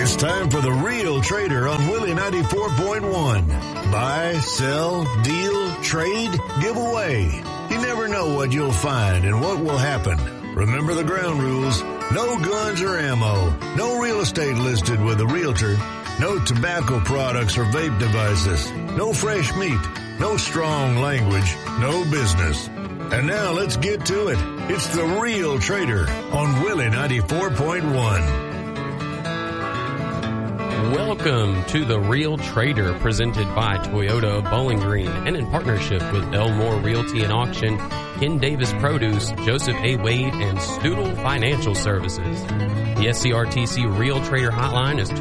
It's time for The Real Trader on Willie 94.1. Buy, sell, deal, trade, give away. You never know what you'll find and what will happen. Remember the ground rules. No guns or ammo. No real estate listed with a realtor. No tobacco products or vape devices. No fresh meat. No strong language. No business. And now let's get to it. It's The Real Trader on Willie 94.1. Welcome to The Real Trader, presented by Toyota of Bowling Green and in partnership with Elmore Realty and Auction, Ken Davis Produce, Joseph A. Wade, and Stoodle Financial Services. The SCRTC Real Trader hotline is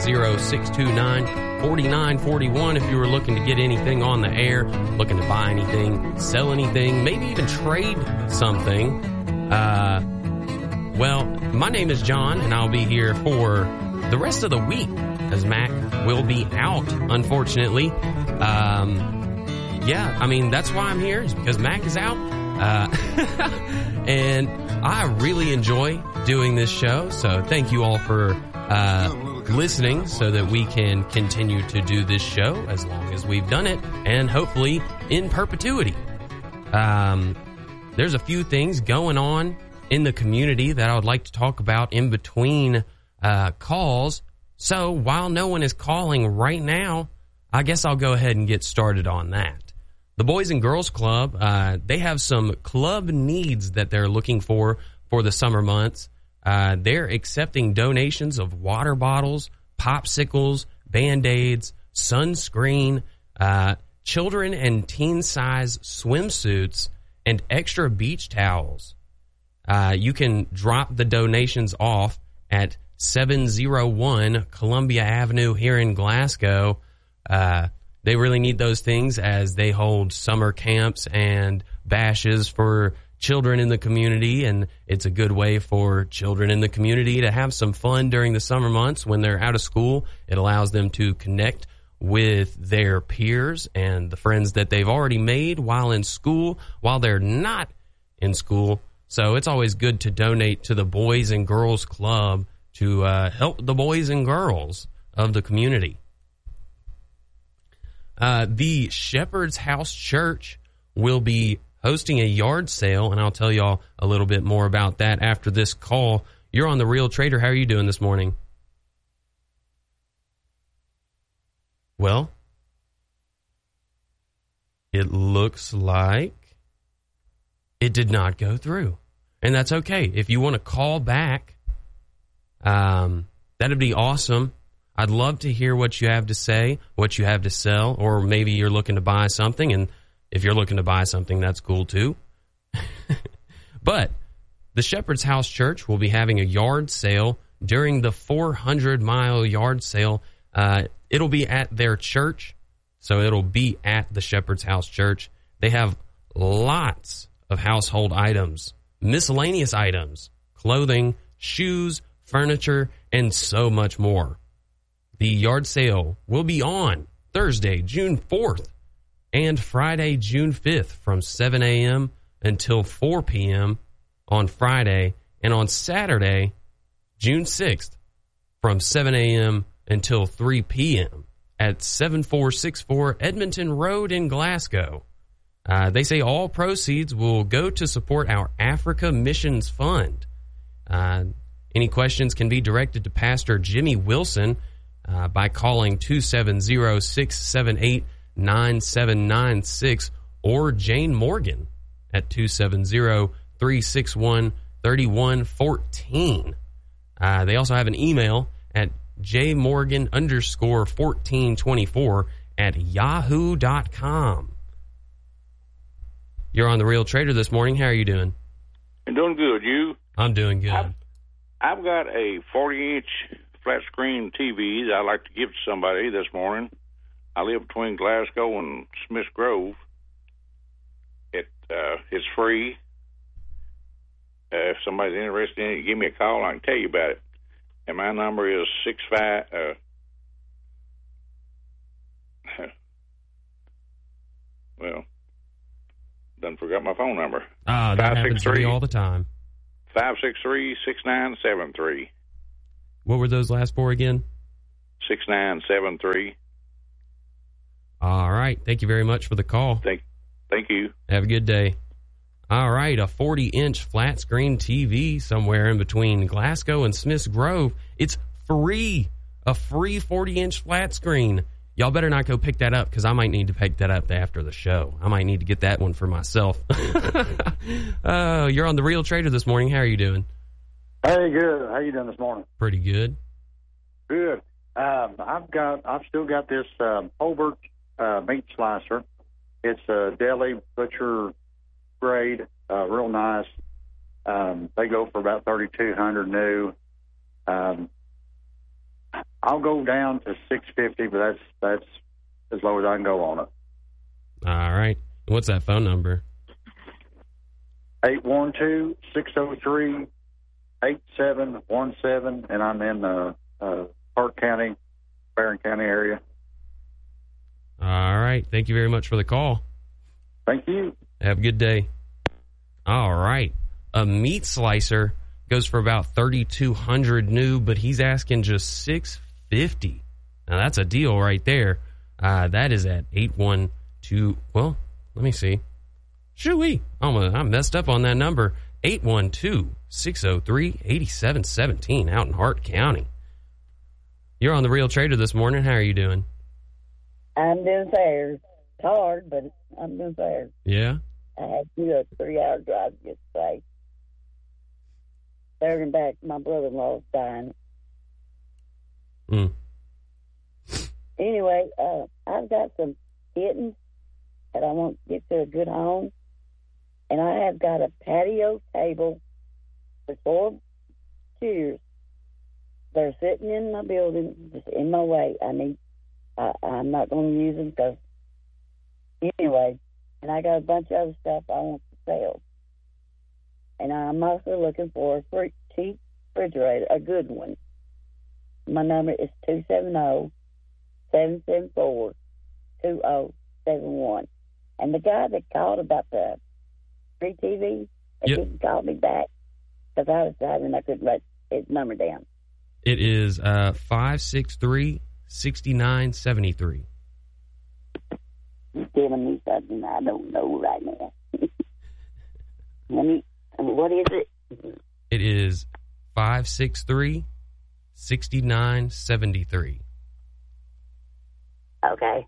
270-629-4941 if you are looking to get anything on the air, looking to buy anything, sell anything, maybe even trade something. Well, my name is John, and I'll be here for the rest of the week, as Mac will be out, unfortunately. That's why I'm here, is because Mac is out. And I really enjoy doing this show, so thank you all for listening so that we can continue to do this show as long as we've done it, and hopefully in perpetuity. There's a few things going on in the community that I would like to talk about in between calls. So while no one is calling right now, I guess I'll go ahead and get started on that. The Boys and Girls Club, they have some club needs that they're looking for the summer months. They're accepting donations of water bottles, popsicles, Band-Aids, sunscreen, children and teen size swimsuits, and extra beach towels. You can drop the donations off at 701 Columbia Avenue here in Glasgow. They really need those things as they hold summer camps and bashes for children in the community, and it's a good way for children in the community to have some fun during the summer months when they're out of school. It allows them to connect with their peers and the friends that they've already made while in school, while they're not in school. So it's always good to donate to the Boys and Girls Club to help the boys and girls of the community. The Shepherd's House Church will be hosting a yard sale, and I'll tell y'all a little bit more about that after this call. You're on The Real Trader. How are you doing this morning? Well, it looks like it did not go through, and that's okay. If you want to call back, that'd be awesome. I'd love to hear what you have to say, what you have to sell, or maybe you're looking to buy something, and if you're looking to buy something, that's cool too. But the Shepherd's House Church will be having a yard sale during the 400-mile yard sale. It'll be at their church, so it'll be at the Shepherd's House Church. They have lots of household items, miscellaneous items, clothing, shoes, furniture, and so much more. The yard sale will be on Thursday, June 4th, and Friday, June 5th, from 7 a.m. until 4 p.m. on Friday, and on Saturday, June 6th, from 7 a.m. until 3 p.m. at 7464 Edmonton Road in Glasgow. They say all proceeds will go to support our Africa Missions Fund. Any questions can be directed to Pastor Jimmy Wilson by calling 270-678-9796 or Jane Morgan at 270-361-3114. They also have an email at jmorgan_1424 at yahoo.com. You're on The Real Trader this morning. How are you doing? I'm doing good. You? I'm doing good. I've got a 40-inch flat screen TV that I'd like to give to somebody this morning. I live between Glasgow and Smiths Grove. It's free. If somebody's interested in it, give me a call. I can tell you about it. And my number is 65. Done forgot my phone number. That happens to me all the time. 563-6973. What were those last four again? 6973. All right. Thank you very much for the call. Thank you. Have a good day. All right. A 40-inch flat screen TV somewhere in between Glasgow and Smiths Grove. It's free. A free 40-inch flat screen. Y'all better not go pick that up because I might need to pick that up after the show. I might need to get that one for myself. You're on The Real Trader this morning. How are you doing? Hey, good. How you doing this morning? Pretty good. Good. I've still got this Holbert meat slicer. It's a deli butcher grade, real nice. They go for about $3,200 new. I'll go down to $650, but that's as low as I can go on it. All right. What's that phone number? 812-603-8717, and I'm in Park County, Barron County area. All right. Thank you very much for the call. Thank you. Have a good day. All right. A meat slicer goes for about $3,200 new, but he's asking just $650. Now that's a deal right there. That is at 812. Well, let me see. Shoo-wee. I messed up on that number. 812-603-8717 out in Hart County. You're on The Real Trader this morning. How are you doing? I'm doing fair. It's hard, but I'm doing fair. Yeah? I had to do a 3-hour drive to get to the place. There and back, my brother-in-law's dying. Anyway, I've got some kittens that I want to get to a good home. And I have got a patio table with 4 chairs. They're sitting in my building, just in my way. I'm not going to use them because, anyway, and I got a bunch of other stuff I want to sell. And I'm also looking for a cheap refrigerator, a good one. My number is 270-774-2071. And the guy that called about the free TV, he didn't call me back because I was driving. I couldn't write his number down. It is 563-6973. You're telling me something I don't know right now. What is it? It is 563-6973. Okay.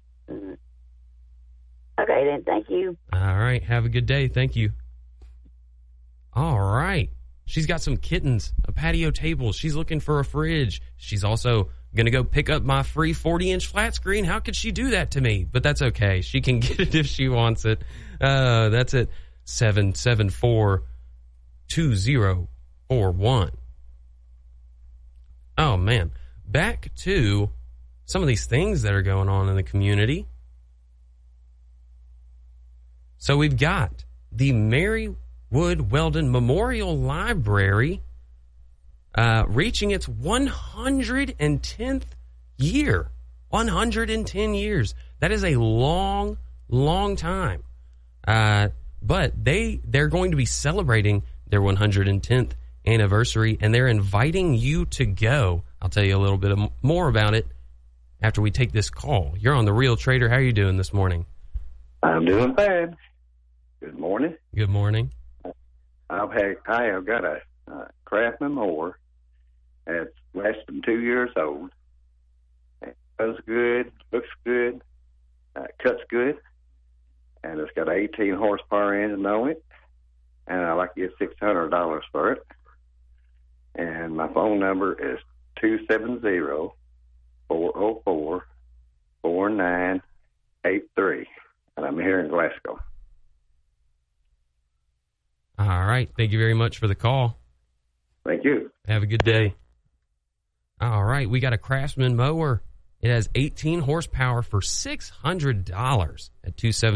Okay, then. Thank you. All right. Have a good day. Thank you. All right. She's got some kittens, a patio table. She's looking for a fridge. She's also going to go pick up my free 40-inch flat screen. How could she do that to me? But that's okay. She can get it if she wants it. That's it. 774-2041. Oh, man. Back to some of these things that are going on in the community. So we've got the Mary Wood Weldon Memorial Library reaching its 110th year. 110 years. That is a long, long time. But they're going to be celebrating their 110th anniversary, and they're inviting you to go. I'll tell you a little bit more about it after we take this call. You're on The Real Trader. How are you doing this morning? I'm doing fine. Good morning. Good morning. I have got a Craftsman mower. It's less than 2 years old. It does good, looks good, cuts good, and it's got an 18 horsepower engine on it. And I like to get $600 for it. And my phone number is 270-404-4983, and I'm here in Glasgow. All right. Thank you very much for the call. Thank you. Have a good day. All right. We got a Craftsman mower. It has 18 horsepower for $600 at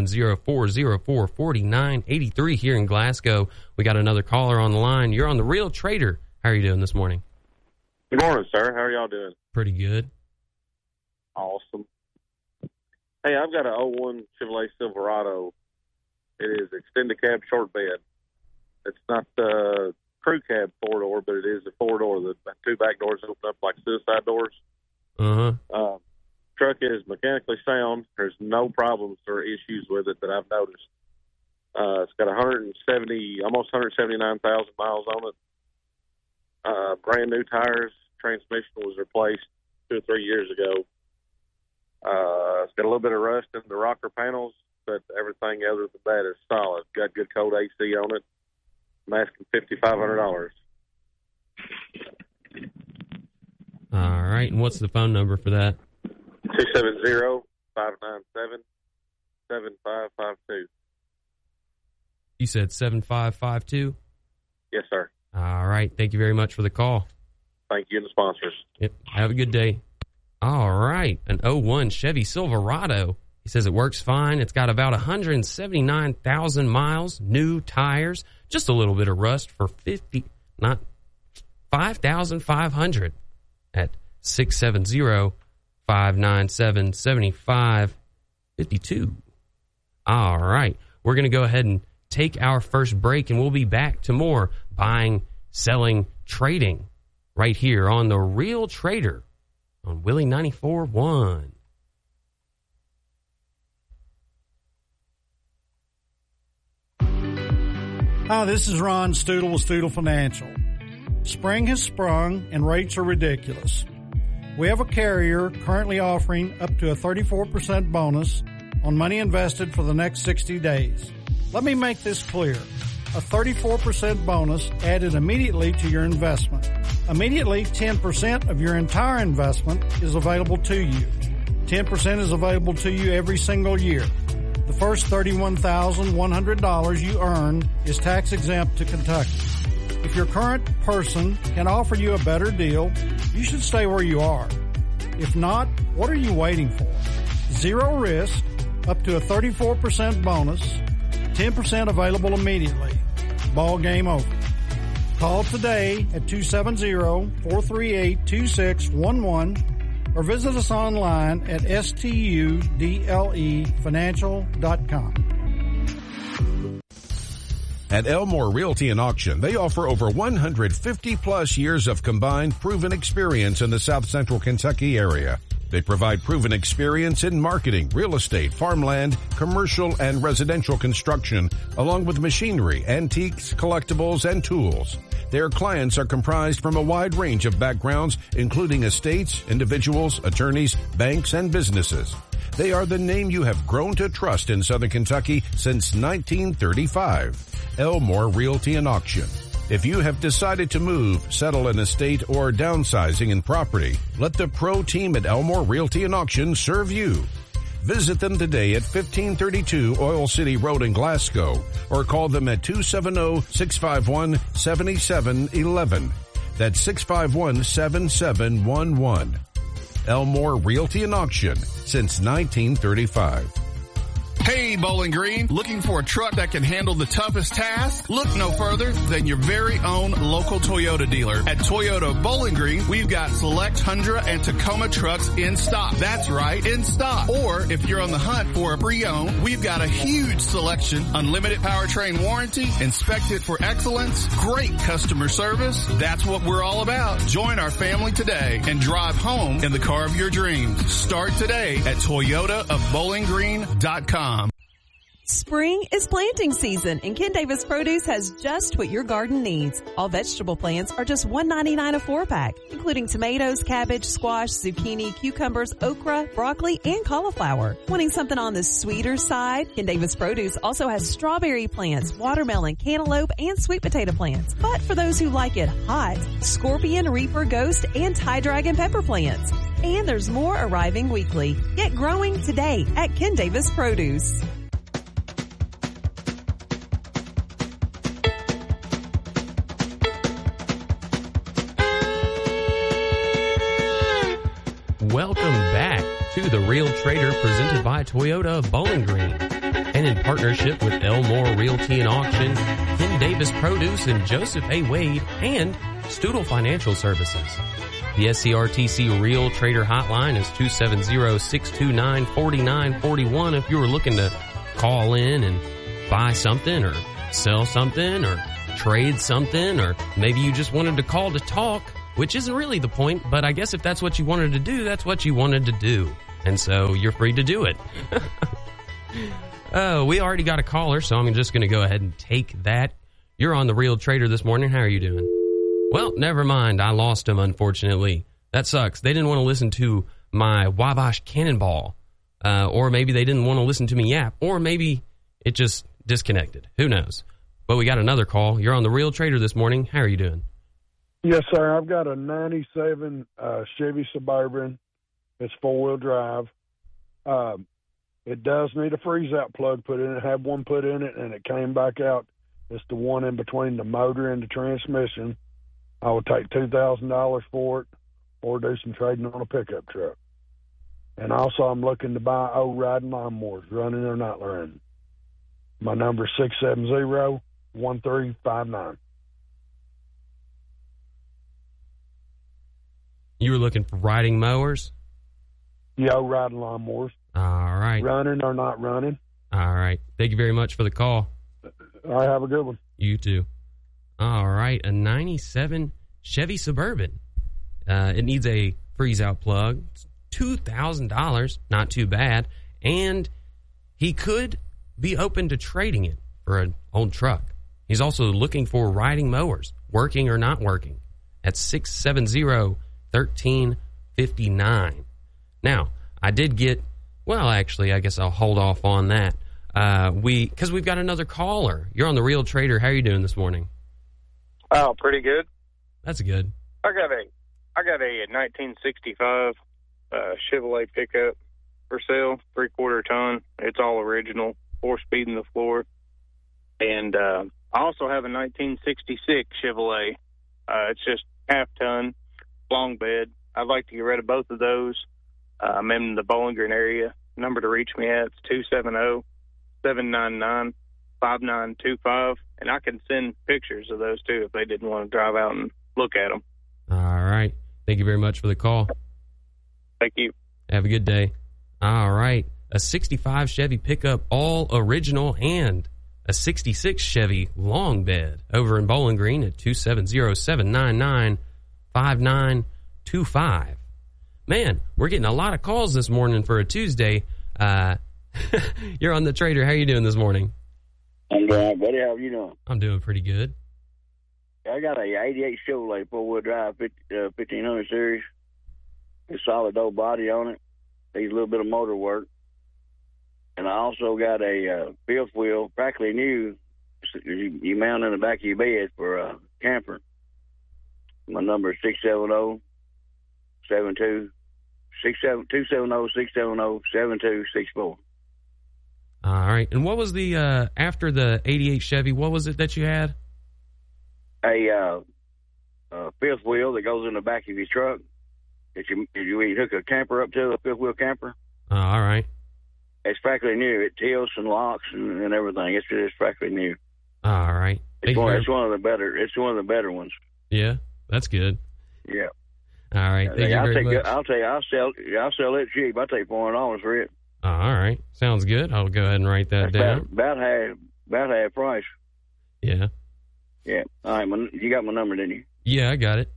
270-404-4983 here in Glasgow. We got another caller on the line. You're on The Real Trader. How are you doing this morning? Good morning, sir. How are y'all doing? Pretty good. Awesome. Hey, I've got an 01 Chevrolet Silverado. It is extended cab short bed. It's not crew cab 4-door, but it is a 4-door. The 2 back doors open up like suicide doors. Truck is mechanically sound. There's no problems or issues with it that I've noticed. It's got almost 179,000 miles on it. Brand new tires. Transmission was replaced 2 or 3 years ago. It's got a little bit of rust in the rocker panels, but everything other than that is solid. Got good cold AC on it. I'm asking $5,500. All right. And what's the phone number for that? 270-597-7552. You said 7552? Yes, sir. All right. Thank you very much for the call. Thank you and the sponsors. Yep. Have a good day. All right. An 01 Chevy Silverado. He says it works fine. It's got about 179,000 miles, new tires, just a little bit of rust for $5,500 at 670-597-7552. All right. We're going to go ahead and take our first break, and we'll be back to more buying, selling, trading right here on The Real Trader on Willie 94.1. Hi, this is Ron Stoodle with Stoodle Financial. Spring has sprung and rates are ridiculous. We have a carrier currently offering up to a 34% bonus on money invested for the next 60 days. Let me make this clear. A 34% bonus added immediately to your investment. Immediately, 10% of your entire investment is available to you. 10% is available to you every single year. The first $31,100 you earn is tax exempt to Kentucky. If your current person can offer you a better deal, you should stay where you are. If not, what are you waiting for? Zero risk, up to a 34% bonus, 10% available immediately. Ball game over. Call today at 270-438-2611 or visit us online at studlefinancial.com. At Elmore Realty and Auction, they offer over 150 plus years of combined proven experience in the South Central Kentucky area. They provide proven experience in marketing, real estate, farmland, commercial, and residential construction, along with machinery, antiques, collectibles, and tools. Their clients are comprised from a wide range of backgrounds, including estates, individuals, attorneys, banks, and businesses. They are the name you have grown to trust in Southern Kentucky since 1935. Elmore Realty and Auction. If you have decided to move, settle an estate, or downsizing in property, let the pro team at Elmore Realty and Auction serve you. Visit them today at 1532 Oil City Road in Glasgow or call them at 270-651-7711. That's 651-7711. Elmore Realty and Auction since 1935. Hey, Bowling Green, looking for a truck that can handle the toughest task? Look no further than your very own local Toyota dealer. At Toyota Bowling Green, we've got select Tundra and Tacoma trucks in stock. That's right, in stock. Or if you're on the hunt for a pre-owned, we've got a huge selection, unlimited powertrain warranty, inspected for excellence, great customer service. That's what we're all about. Join our family today and drive home in the car of your dreams. Start today at ToyotaofBowlingGreen.com. Spring is planting season, and Ken Davis Produce has just what your garden needs. All vegetable plants are just $1.99 a 4-pack, including tomatoes, cabbage, squash, zucchini, cucumbers, okra, broccoli, and cauliflower. Wanting something on the sweeter side? Ken Davis Produce also has strawberry plants, watermelon, cantaloupe, and sweet potato plants. But for those who like it hot, scorpion, reaper, ghost, and Thai dragon pepper plants. And there's more arriving weekly. Get growing today at Ken Davis Produce. Welcome back to The Real Trader, presented by Toyota of Bowling Green. And in partnership with Elmore Realty and Auction, Ken Davis Produce, and Joseph A. Wade, and Stoodle Financial Services. The SCRTC Real Trader hotline is 270-629-4941 if you were looking to call in and buy something or sell something or trade something, or maybe you just wanted to call to talk, which isn't really the point, but I guess if that's what you wanted to do, that's what you wanted to do. And so you're free to do it. We already got a caller, so I'm just going to go ahead and take that. You're on The Real Trader this morning. How are you doing? Well, never mind. I lost him, unfortunately. That sucks. They didn't want to listen to my Wabash Cannonball. Or maybe they didn't want to listen to me yap. Or maybe it just disconnected. Who knows? But we got another call. You're on The Real Trader this morning. How are you doing? Yes, sir. I've got a 97 Chevy Suburban. It's four-wheel drive. It does need a freeze-out plug put in it. Had one put in it, and it came back out. It's the one in between the motor and the transmission. I would take $2,000 for it or do some trading on a pickup truck. And also I'm looking to buy old riding lawnmowers, running or not running. My number is 670-1359. You were looking for riding mowers? Yeah, old riding lawnmowers. All right. Running or not running. All right. Thank you very much for the call. All right, have a good one. You too. All right, a 97 Chevy Suburban. It needs a freeze-out plug. It's $2,000, not too bad. And he could be open to trading it for an old truck. He's also looking for riding mowers, working or not working, at 670-1359. Now, I did get, well, actually, I guess I'll hold off on that. Because we've got another caller. You're on The Real Trader. How are you doing this morning? Oh, pretty good. That's good. I got a 1965 Chevrolet pickup for sale, 3/4 ton. It's all original, 4-speed in the floor. And I also have a 1966 Chevrolet. It's just half ton, long bed. I'd like to get rid of both of those. I'm in the Bowling Green area. Number to reach me at is 270-799-5925. And I can send pictures of those, too, if they didn't want to drive out and look at them. All right. Thank you very much for the call. Thank you. Have a good day. All right. A 65 Chevy pickup, all original, and a 66 Chevy long bed over in Bowling Green at 270-799-5925. Man, we're getting a lot of calls this morning for a Tuesday. You're on The Trader. How are you doing this morning? I'm good, buddy. How are you doing? I'm doing pretty good. I got a 88 Chevrolet four-wheel drive 1500 series. It's solid old body on it. Needs a little bit of motor work. And I also got a fifth wheel, practically new. You mount in the back of your bed for a camper. My number is 270-670-7264. All right. And what was the, after the 88 Chevy, what was it that you had? A fifth wheel that goes in the back of your truck. If you hook a camper up to a fifth wheel camper. All right. It's practically new. It tilts and locks and everything. It's practically new. All right. It's one of the better. It's one of the better ones. Yeah, that's good. Yeah. All right. Thank you very much. I'll sell it cheap. I'll take $400 for it. All right. Sounds good. I'll go ahead and write that down. About half price. Yeah. Yeah. All right. You got my number, didn't you? Yeah, I got it.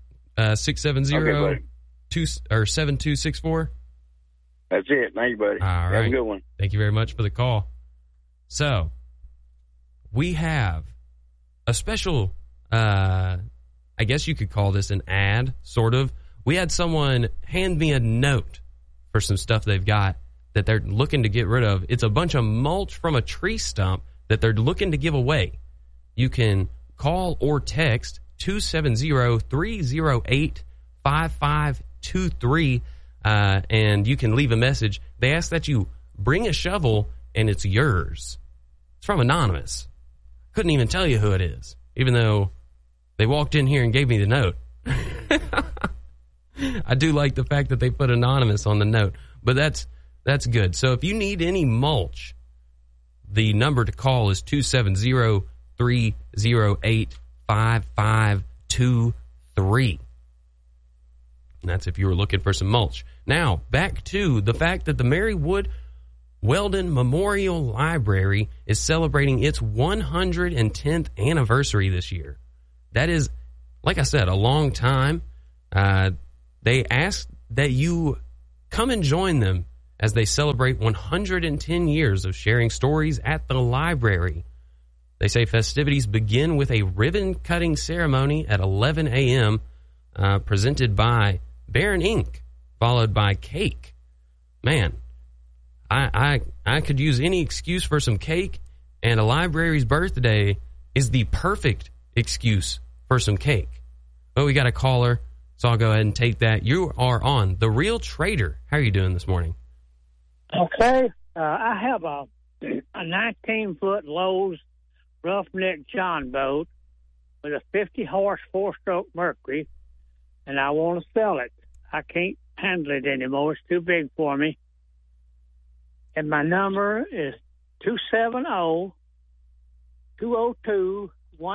670-7264. That's it. Thank you, buddy. All right. Have a good one. Thank you very much for the call. So, we have a special, I guess you could call this an ad, sort of. We had someone hand me a note for some stuff they've got that they're looking to get rid of. It's a bunch of mulch from a tree stump that they're looking to give away. You can call or text 270-308-5523, and you can leave a message. They ask that you bring a shovel, and it's yours. It's from Anonymous. Couldn't even tell you who it is, even though they walked in here and gave me the note. I do like the fact that they put Anonymous on the note, but that's good. So if you need any mulch, the number to call is 270-308-5523. And that's if you were looking for some mulch. Now, back to the fact that the Marywood Weldon Memorial Library is celebrating its 110th anniversary this year. That is, like I said, a long time. They ask that you come and join them as they celebrate 110 years of sharing stories at the library. They say festivities begin with a ribbon-cutting ceremony at 11 a.m. Presented by Baron Inc., followed by cake. Man, I could use any excuse for some cake, and a library's birthday is the perfect excuse for some cake. But we got a caller, so I'll go ahead and take that. You are on The Real Trader. How are you doing this morning? Okay. I have a 19-foot Lowe's roughneck John boat with a 50-horse four-stroke Mercury, and I want to sell it. I can't handle it anymore. It's too big for me. And my number is 270-202-1669.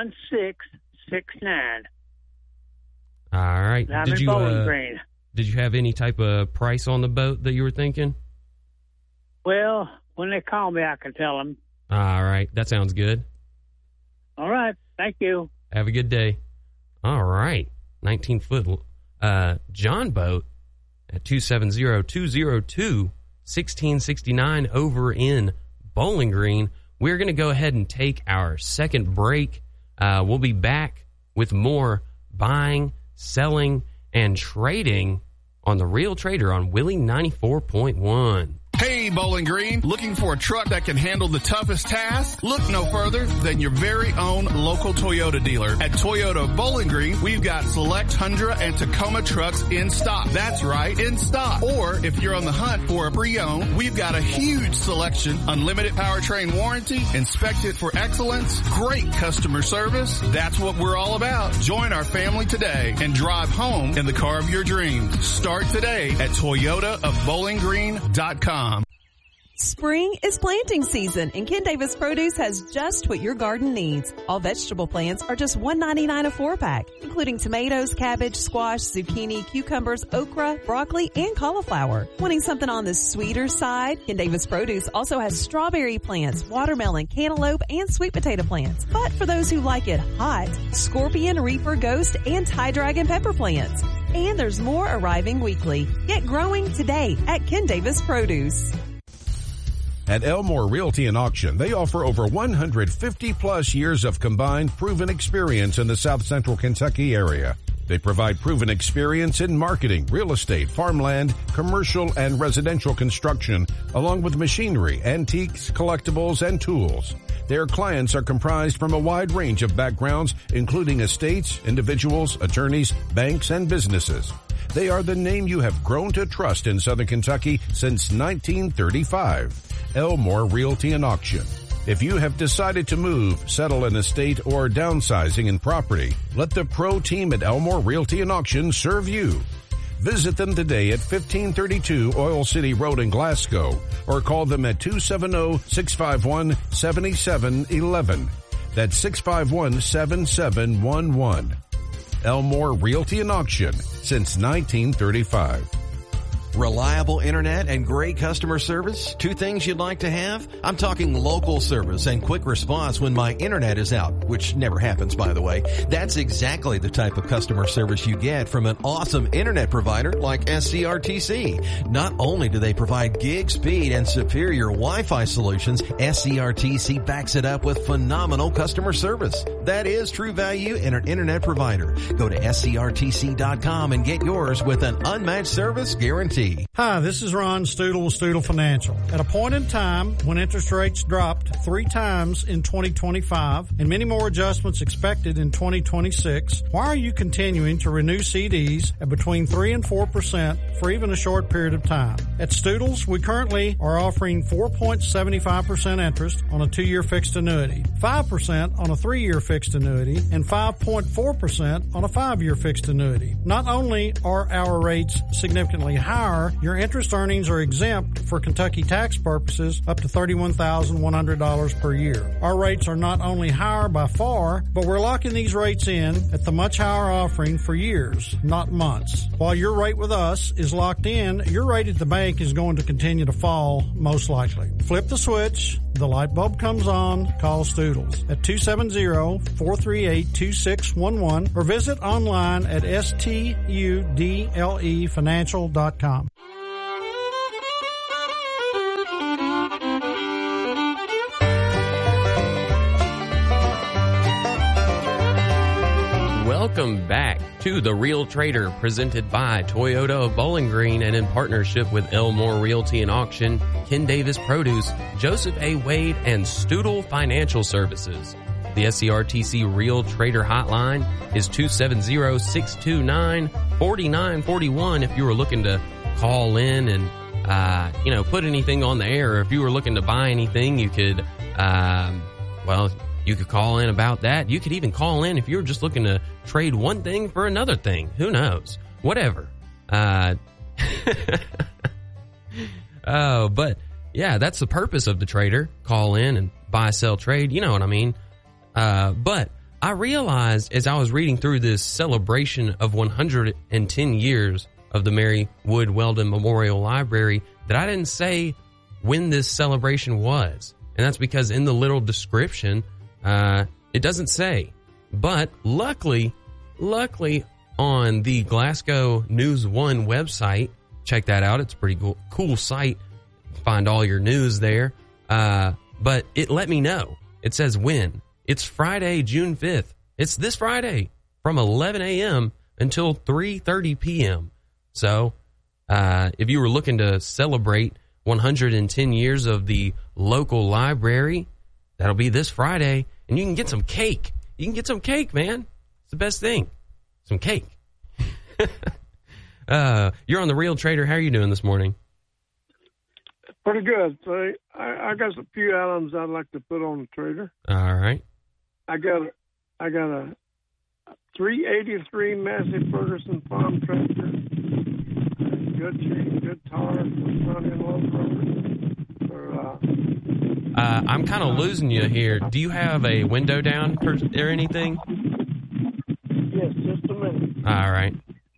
All right. I'm in Bowling Green. Did you have any type of price on the boat that you were thinking? Well, when they call me, I can tell them. All right. That sounds good. All right. Thank you. Have a good day. All right. 19-foot John boat at 270-202-1669 over in Bowling Green. We're going to go ahead and take our second break. We'll be back with more buying, selling, and trading on The Real Trader on Willie 94.1. Hey, Bowling Green, looking for a truck that can handle the toughest task? Look no further than your very own local Toyota dealer. At Toyota Bowling Green, we've got select Tundra and Tacoma trucks in stock. That's right, in stock. Or if you're on the hunt for a pre-owned, we've got a huge selection, unlimited powertrain warranty, inspected for excellence, great customer service. That's what we're all about. Join our family today and drive home in the car of your dreams. Start today at ToyotaofBowlingGreen.com. Spring is planting season, and Ken Davis Produce has just what your garden needs. All vegetable plants are just $1.99 a 4-pack, including tomatoes, cabbage, squash, zucchini, cucumbers, okra, broccoli, and cauliflower. Wanting something on the sweeter side? Ken Davis Produce also has strawberry plants, watermelon, cantaloupe, and sweet potato plants. But for those who like it hot, scorpion, reaper, ghost, and Thai dragon pepper plants. And there's more arriving weekly. Get growing today at Ken Davis Produce. At Elmore Realty and Auction, they offer over 150 plus years of combined proven experience in the South Central Kentucky area. They provide proven experience in marketing, real estate, farmland, commercial, and residential construction, along with machinery, antiques, collectibles, and tools. Their clients are comprised from a wide range of backgrounds, including estates, individuals, attorneys, banks, and businesses. They are the name you have grown to trust in Southern Kentucky since 1935. Elmore Realty and Auction. If you have decided to move, settle an estate, or downsizing in property, let the pro team at Elmore Realty and Auction serve you. Visit them today at 1532 Oil City Road in Glasgow, or call them at 270-651-7711. That's 651-7711. Elmore Realty and Auction since 1935. Reliable internet and great customer service? Two things you'd like to have? I'm talking local service and quick response when my internet is out, which never happens, by the way. That's exactly the type of customer service you get from an awesome internet provider like SCRTC. Not only do they provide gig speed and superior Wi-Fi solutions, SCRTC backs it up with phenomenal customer service. That is true value in an internet provider. Go to SCRTC.com and get yours with an unmatched service guarantee. Hi, this is Ron Stoodle with Stoodle Financial. At a point in time when interest rates dropped 3 times in 2025 and many more adjustments expected in 2026, why are you continuing to renew CDs at between 3 and 4% for even a short period of time? At Stoodles, we currently are offering 4.75% interest on a 2-year fixed annuity, 5% on a 3-year fixed annuity, and 5.4% on a 5-year fixed annuity. Not only are our rates significantly higher higher, your interest earnings are exempt for Kentucky tax purposes up to $31,100 per year. Our rates are not only higher by far, but we're locking these rates in at the much higher offering for years, not months. While your rate with us is locked in, your rate at the bank is going to continue to fall, most likely. Flip the switch, the light bulb comes on, call Stoodles at 270-438-2611 or visit online at studlefinancial.com. Welcome back to The Real Trader, presented by Toyota of Bowling Green and in partnership with Elmore Realty and Auction, Ken Davis Produce, Joseph A. Wade, and Stoodle Financial Services. The SCRTC Real Trader hotline is 270-629-4941 if you were looking to call in and, put anything on the air. Or if you were looking to buy anything, you could, you could call in about that. You could even call in if you were just looking to trade one thing for another thing. Who knows? Whatever. But yeah, that's the purpose of the trader. Call in and buy, sell, trade. You know what I mean? But I realized as I was reading through this celebration of 110 years of the Mary Wood Weldon Memorial Library that I didn't say when this celebration was. And that's because in the little description, it doesn't say. But luckily on the Glasgow News One website, check that out. It's a pretty cool site. Find all your news there. But it let me know. It says when. It's Friday, June 5th. It's this Friday from 11 a.m. until 3:30 p.m. So if you were looking to celebrate 110 years of the local library, that'll be this Friday. And you can get some cake. You can get some cake, man. It's the best thing. Some cake. You're on The Real Trader. How are you doing this morning? Pretty good. So I got a few items I'd like to put on the trader. All right. I got a 383 Massey Ferguson farm tractor. Good chain, good tar, front end load. I'm kind of losing you here. Do you have a window down or anything? Yes, just a minute. All right.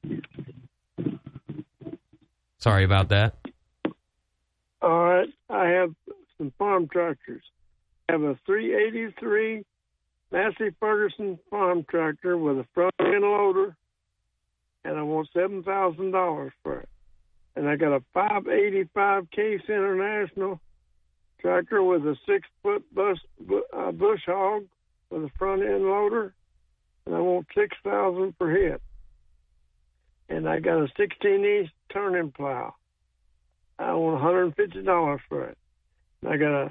Sorry about that. All right. I have some farm tractors. I have a 383 Massey Ferguson farm tractor with a front end loader, and I want $7,000 for it. And I got a 585 Case International tractor with a 6-foot bush hog with a front end loader, and I want $6,000 per head. And I got a 16-inch turning plow. I want $150 for it. And I got a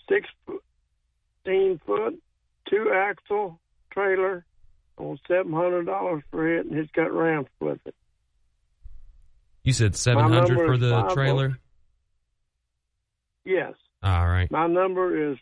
16-foot 2-axle trailer. I want $700 for it, and it's got ramps with it. You said $700 for the trailer? Yes. All right. My number is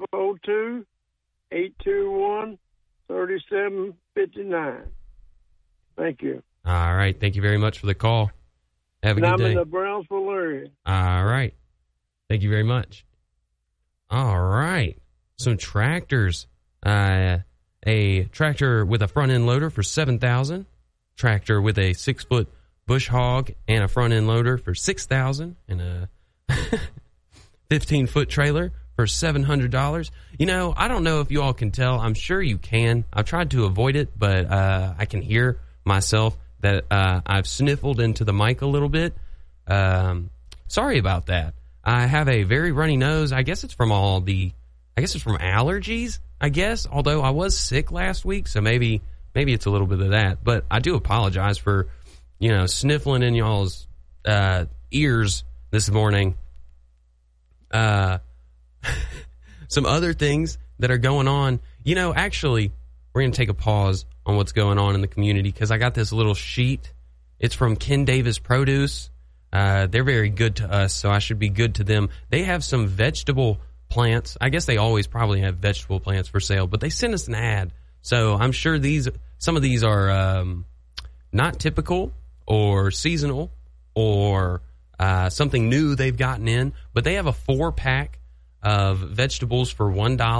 502-821-3759. Thank you. All right. Thank you very much for the call. Have a good day. I'm in the Brownsville area. All right. Thank you very much. All right. Some tractors. A tractor with a front end loader for $7,000. Tractor with a 6-foot bush hog and a front end loader for $6,000, and a 15-foot trailer for $700. You know, I don't know if you all can tell. I'm sure you can. I've tried to avoid it, but I can hear myself that I've sniffled into the mic a little bit. Sorry about that. I have a very runny nose. I guess it's from allergies, I guess, although I was sick last week, so maybe it's a little bit of that. But I do apologize for, sniffling in y'all's ears this morning. Some other things that are going on. Actually, we're going to take a pause on what's going on in the community because I got this little sheet. It's from Ken Davis Produce. They're very good to us, so I should be good to them. They have some vegetable plants. I guess they always probably have vegetable plants for sale, but they sent us an ad. So I'm sure some of these are not typical or seasonal or something new they've gotten in. But they have a 4-pack of vegetables for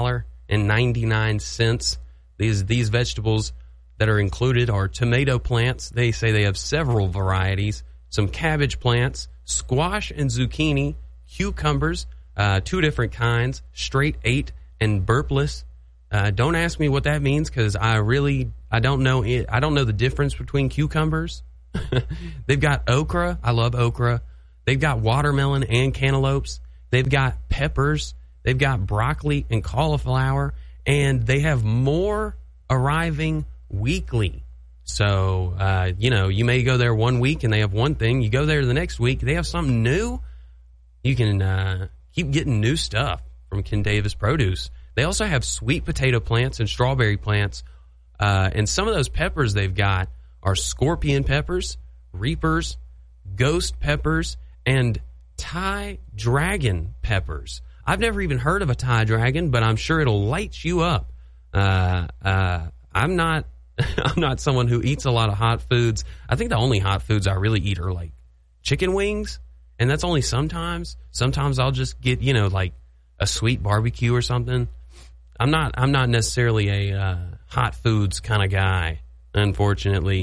$1.99. These vegetables that are included are tomato plants. They say they have several varieties, some cabbage plants, squash and zucchini, cucumbers, 2 different kinds, straight 8 and burpless. Don't ask me what that means because I don't know it. I don't know the difference between cucumbers. They've got okra. I love okra. They've got watermelon and cantaloupes. They've got peppers. They've got broccoli and cauliflower. And they have more arriving weekly. So, you may go there one week and they have one thing. You go there the next week, they have something new. You can keep getting new stuff from Ken Davis Produce. They also have sweet potato plants and strawberry plants. And some of those peppers they've got are scorpion peppers, reapers, ghost peppers, and Thai dragon peppers. I've never even heard of a Thai dragon, but I'm sure it'll light you up. I'm not someone who eats a lot of hot foods. I think the only hot foods I really eat are like chicken wings, and that's only sometimes. Sometimes I'll just get, like a sweet barbecue or something. I'm not necessarily a hot foods kind of guy, unfortunately.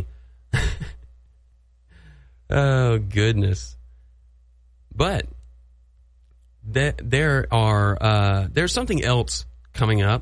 Oh goodness. But there's something else coming up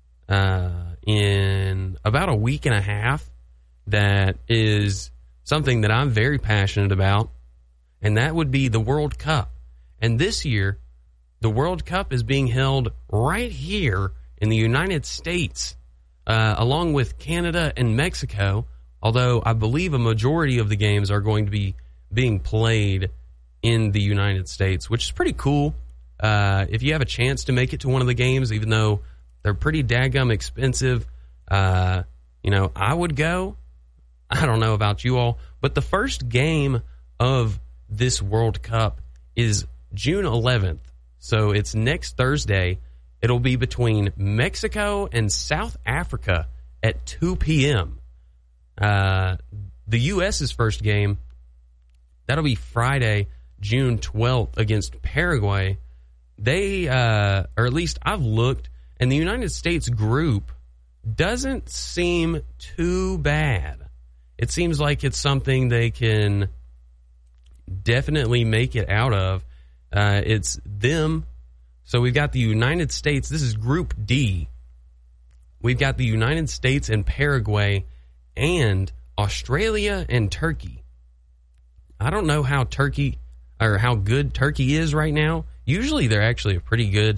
in about a week and a half that is something that I'm very passionate about, and that would be the World Cup. And this year, the World Cup is being held right here in the United States, along with Canada and Mexico, although I believe a majority of the games are going to be being played in the United States, which is pretty cool. If you have a chance to make it to one of the games, even though they're pretty daggum expensive, I would go. I don't know about you all, but the first game of this World Cup is June 11th. So it's next Thursday. It'll be between Mexico and South Africa at 2 p.m. The U.S.'s first game, that'll be Friday, June 12th against Paraguay. They, or at least I've looked, and the United States group doesn't seem too bad. It seems like it's something they can definitely make it out of. It's them. So we've got the United States. This is Group D. We've got the United States and Paraguay and Australia and Turkey. I don't know how Turkey or how good Turkey is right now. Usually they're actually a pretty good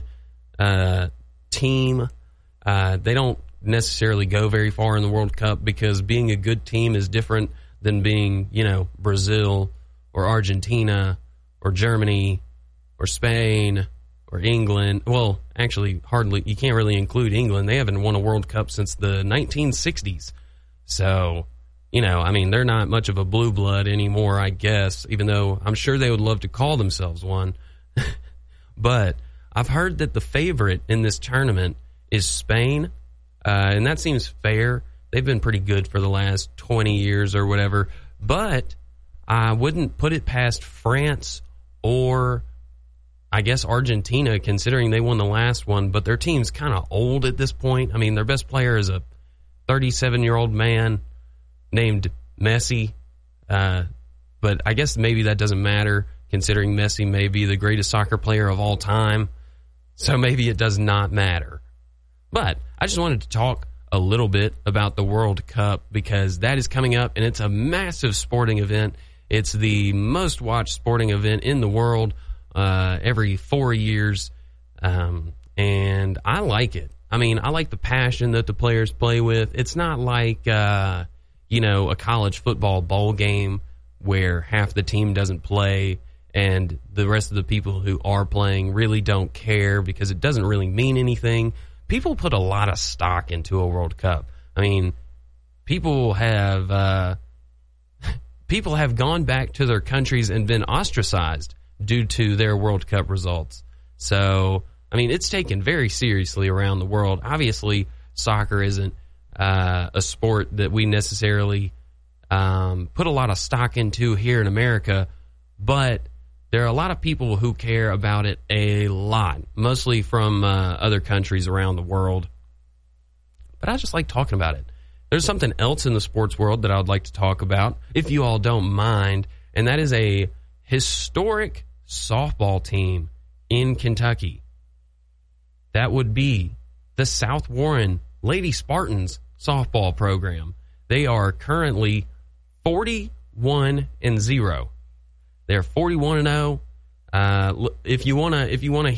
team. They don't necessarily go very far in the World Cup because being a good team is different than being, Brazil or Argentina or Germany or Spain or England. Well, actually, hardly. You can't really include England. They haven't won a World Cup since the 1960s. So, they're not much of a blue blood anymore, I guess, even though I'm sure they would love to call themselves one. But I've heard that the favorite in this tournament is Spain, and that seems fair. They've been pretty good for the last 20 years or whatever. But I wouldn't put it past France or, I guess, Argentina, considering they won the last one. But their team's kind of old at this point. I mean, their best player is a 37-year-old man named Messi. But I guess maybe that doesn't matter, considering Messi may be the greatest soccer player of all time. So maybe it does not matter. But I just wanted to talk a little bit about the World Cup because that is coming up, and it's a massive sporting event. It's the most watched sporting event in the world every 4 years, and I like it. I mean, I like the passion that the players play with. It's not like, a college football bowl game where half the team doesn't play and the rest of the people who are playing really don't care because it doesn't really mean anything. People put a lot of stock into a World Cup. I mean, people have gone back to their countries and been ostracized due to their World Cup results. So, I mean, it's taken very seriously around the world. Obviously, soccer isn't a sport that we necessarily put a lot of stock into here in America, but There are a lot of people who care about it a lot, mostly from other countries around the world. But I just like talking about it. There's something else in the sports world that I would like to talk about, if you all don't mind, and that is a historic softball team in Kentucky. That would be the South Warren Lady Spartans softball program. They are currently 41-0. They're 41-0. If you wanna